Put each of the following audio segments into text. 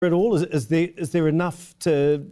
at all? Is there enough to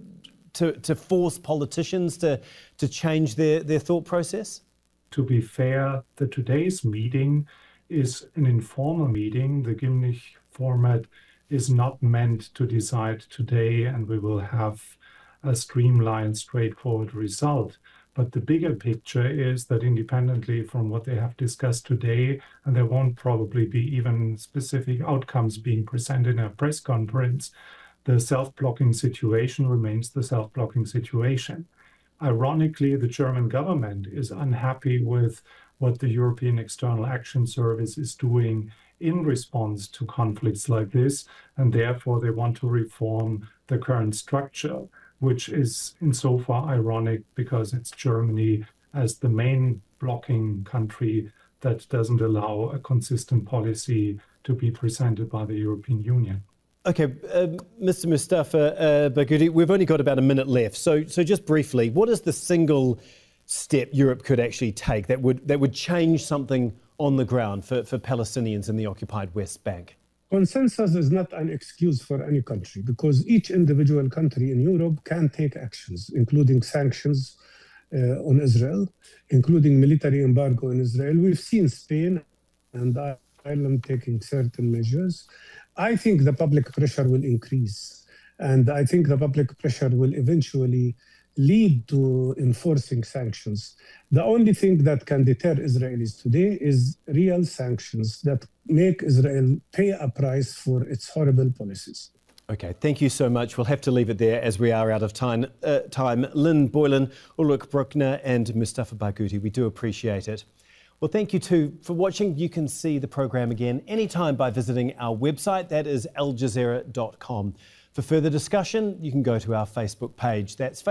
force politicians to change their thought process? To be fair, today's meeting is an informal meeting. The Gimnich format is not meant to decide today, and we will have a streamlined, straightforward result. But the bigger picture is that independently from what they have discussed today, and there won't probably be even specific outcomes being presented in a press conference, the self-blocking situation remains the self-blocking situation. Ironically, the German government is unhappy with what the European External Action Service is doing in response to conflicts like this, and therefore they want to reform the current structure, which is insofar ironic because it's Germany as the main blocking country that doesn't allow a consistent policy to be presented by the European Union. Okay, Mr. Mustafa Barghouti, we've only got about a minute left. So just briefly, what is the single step Europe could actually take that would change something on the ground for Palestinians in the occupied West Bank? Consensus is not an excuse for any country because each individual country in Europe can take actions, including sanctions on Israel, including military embargo on Israel. We've seen Spain and Ireland taking certain measures. I think the public pressure will increase, and I think the public pressure will eventually lead to enforcing sanctions. The only thing that can deter Israelis today is real sanctions that make Israel pay a price for its horrible policies. Okay, thank you so much. We'll have to leave it there as we are out of time. Lynn Boylan, Ulrich Bruckner and Mustafa Barghouti, we do appreciate it. Well, thank you too for watching. You can see the program again anytime by visiting our website, that is aljazeera.com. For further discussion, you can go to our Facebook page. That's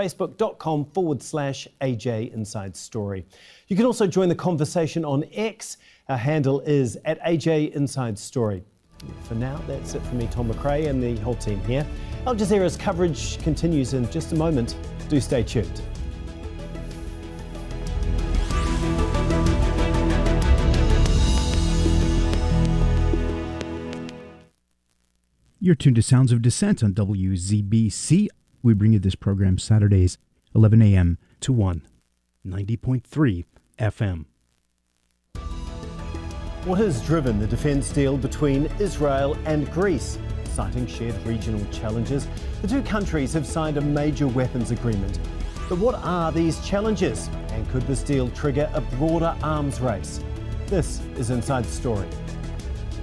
facebook.com/AJ Inside Story. You can also join the conversation on X. Our handle is @AJ Inside Story. For now, that's it from me, Tom McRae, and the whole team here. Al Jazeera's coverage continues in just a moment. Do stay tuned. You're tuned to Sounds of Dissent on WZBC. We bring you this program Saturdays, 11 a.m. to 1, 90.3 FM. What has driven the defence deal between Israel and Greece? Citing shared regional challenges, the two countries have signed a major weapons agreement. But what are these challenges? And could this deal trigger a broader arms race? This is Inside the Story.